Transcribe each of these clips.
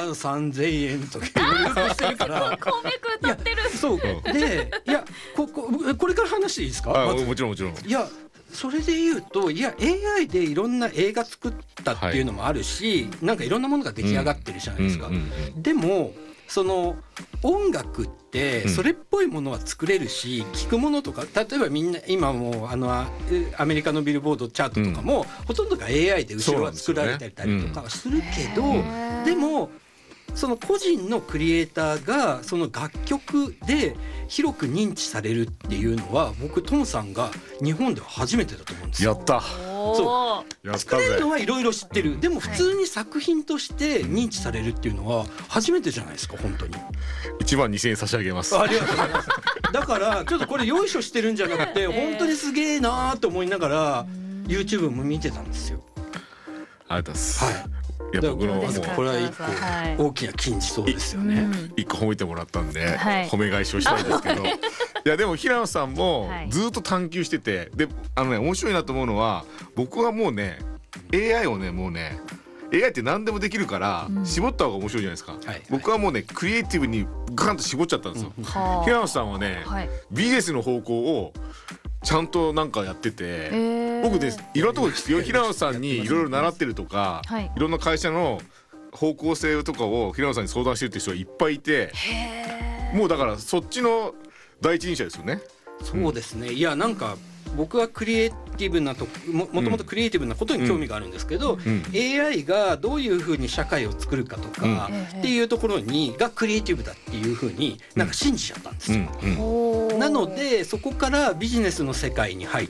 13,000円とか言ってるから鉱脈歌ってる。 そうで、いやこれから話していいですか？ もちろんもちろん。 いやそれで言うと、いや AI でいろんな映画作ったっていうのもあるし、なんかいろんなものが出来上がってるじゃないですか。でもその音楽ってそれっぽいものは作れるし、聞くものとか例えばみんな今もアメリカのビルボードチャートとかも、ほとんどが AI で後ろは作られてたりとかはするけど、でもその個人のクリエイターがその楽曲で広く認知されるっていうのは、僕トムさんが日本では初めてだと思うんですよ。 やった。 そう作れるのはいろいろ知ってる、でも普通に作品として認知されるっていうのは初めてじゃないですか。本当に 12,000円差し上げます。 ありがとうございます。だからちょっとこれよいしょしてるんじゃなくて、本当にすげえなと思いながら YouTube も見てたんですよ。 ありがとうございます。 はい、いや僕のもうこれは一個大きな金字塔ですよね。 一個褒めてもらったんで、褒め返しをしたいんですけどいやでも平野さんもずっと探求してて、で面白いなと思うのは、僕はもうね AI をねもうね AI って何でもできるから絞った方が面白いじゃないですか。僕はもうねクリエイティブにガンと絞っちゃったんですよ。平野さんはねビジネスの方向をちゃんとなんかやってて、僕ねいろんなところですよ。平野さんにいろいろ習ってるとか、いろんな会社の方向性とかを平野さんに相談してるって人がいっぱいいて、もうだからそっちの第一人者ですよね。 そうですね。いやなんか僕はクリエイティブなもともとクリエイティブなことに興味があるんですけど、AI がどういうふうに社会を作るかとかっていうところがクリエイティブだっていうふうになんか信じちゃったんですよ。なのでそこからビジネスの世界に入って、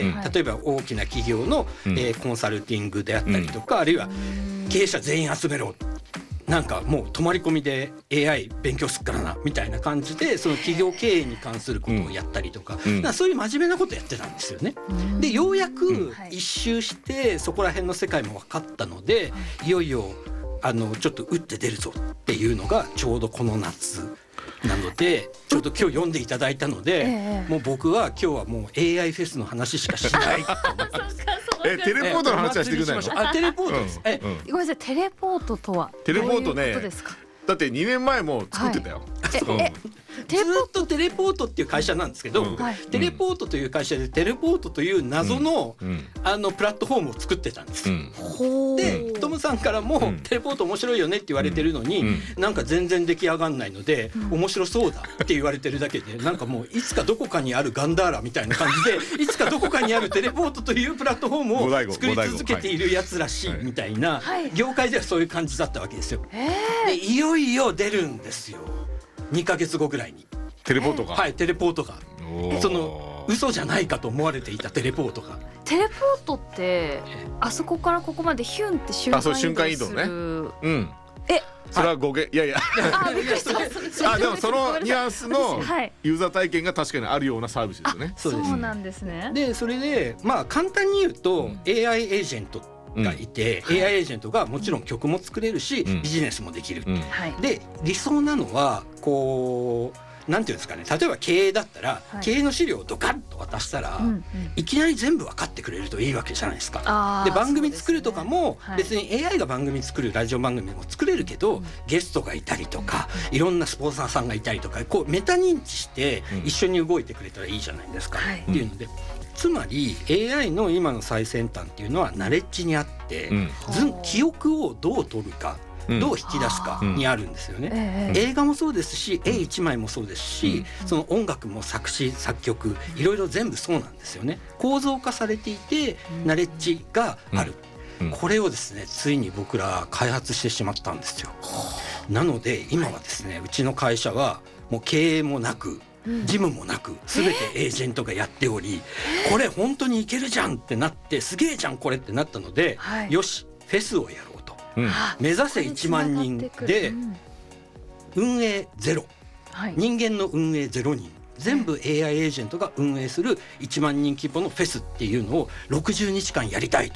例えば大きな企業のコンサルティングであったりとか、あるいは経営者全員集めろ、なんかもう泊まり込みで AI 勉強すっからなみたいな感じで、その企業経営に関することをやったりとか、そういう真面目なことやってたんですよね。でようやく一周してそこら辺の世界も分かったので、いよいよちょっと打って出るぞっていうのがちょうどこの夏なので、ちょっと今日読んでいただいたので、もう僕は今日はもう AI フェスの話しかしないと思ってます。 テレポートの話はしてくれないの？ テレポートです。 ごめんなさい、テレポートとはテレポートね、 どういうことですか？ だって2年前も作ってたよ。 ずっとテレポートっていう会社なんですけど、テレポートという会社でテレポートという謎のプラットフォームを作ってたんです。でトムさんからもテレポート面白いよねって言われてるのに、なんか全然出来上がんないので面白そうだって言われてるだけで、なんかもういつかどこかにあるガンダーラみたいな感じでいつかどこかにあるテレポートというプラットフォームを作り続けているやつらしいみたいな、業界ではそういう感じだったわけですよ。でいよいよ出るんですよ。2ヶ月後ぐらいにテレポートが、 はい、テレポートが、その嘘じゃないかと思われていたテレポートが。 テレポートってあそこからここまでヒュンって瞬間移動する。 それは語源、いやいやびっくりした。 でもそのニュアンスのユーザー体験が確かにあるようなサービスですよね。 そうなんですね。 でそれで簡単に言うと AI エージェントがいて、AI エージェントがもちろん曲も作れるし、ビジネスもできる。で理想なのはこうなんていうんですかね、例えば経営だったら、経営の資料をドカッと渡したら、いきなり全部分かってくれるといいわけじゃないですか。で番組作るとかも、別に AI が番組作るラジオ番組も作れるけど、ゲストがいたりとかいろんなスポンサーさんがいたりとか、こうメタ認知して一緒に動いてくれたらいいじゃないですか、っていうので、つまり AI の今の最先端っていうのはナレッジにあって、記憶をどう取るか、どう引き出すかにあるんですよね。映画もそうですし、絵一枚もそうですし、その音楽も作詞作曲いろいろ全部そうなんですよね。構造化されていてナレッジがある、これをですねついに僕ら開発してしまったんですよ。なので今はですね、うちの会社はもう経営もなく事務もなく全てエージェントがやっており、これ本当にいけるじゃんってなって、すげえじゃんこれってなったので、よしフェスをやろうと、目指せ1万人で運営ゼロ、人間の運営0人、全部 AI エージェントが運営する1万人規模のフェスっていうのを60日間やりたいと。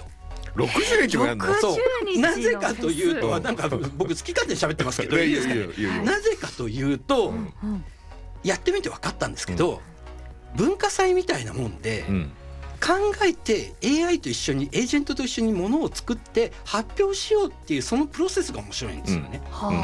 60日もやんの？ そうなぜかというと、なんか僕好き勝手に喋ってますけどいいですかね。なぜかというと、やってみて分かったんですけど、文化祭みたいなもんで、考えて AI と一緒にエージェントと一緒にものを作って発表しようっていうそのプロセスが面白いんですよね。